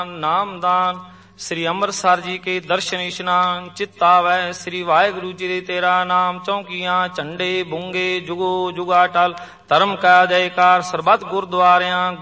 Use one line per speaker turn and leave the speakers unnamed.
ਨਾਮਦਾਨ। ਸ੍ਰੀ ਅੰਮ੍ਰਿਤਸਰ ਜੀ ਕੇ ਦਰਸ਼ਨ ਇਸ਼ਨਾਨ। ਚਿੱਤ ਆਵੈ ਸ੍ਰੀ ਵਾਹਿਗੁਰੂ ਜੀ ਦੇ ਤੇਰਾ ਨਾਮ। ਚੌਂਕੀਆਂ ਝੰਡੇ ਬੁੰਗੇ ਜੁਗੋ ਜੁਗਾ ਟਲ। ਧਰਮ ਕਾ ਜੈਕਾਰ ਸਰਬੱਤ ਗੁਰਦੁਆਰਿਆਂ।